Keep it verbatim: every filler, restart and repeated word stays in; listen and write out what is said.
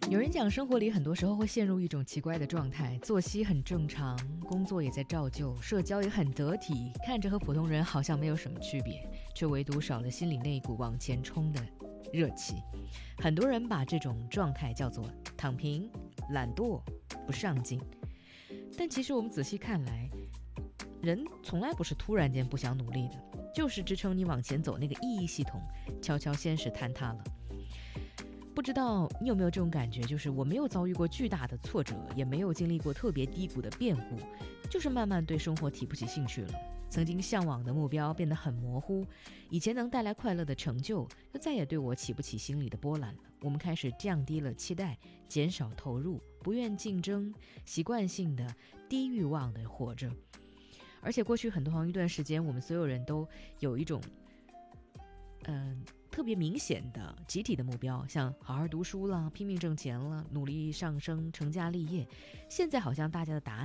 有人讲，生活里很多时候会陷入一种奇怪的状态，作息很正常，工作也在照旧，社交也很得体，看着和普通人好像没有什么区别，却唯独少了心里那一股往前冲的热气。很多人把这种状态叫做躺平、懒惰、不上进。但其实我们仔细看来，人从来不是突然间不想努力的，就是支撑你往前走那个意义系统悄悄先是坍塌了。不知道你有没有这种感觉，就是我没有遭遇过巨大的挫折，也没有经历过特别低谷的变故，就是慢慢对生活提不起兴趣了。曾经向往的目标变得很模糊，以前能带来快乐的成就就再也对我起不起心理的波澜了。我们开始降低了期待，减少投入，不愿竞争，习惯性的低欲望的活着。而且过去很长一段时间，我们所有人都有一种嗯、呃特别明显的集体的目标，像好好读书了，拼命挣钱了，努力上升，成家立业。现在好像大家的答案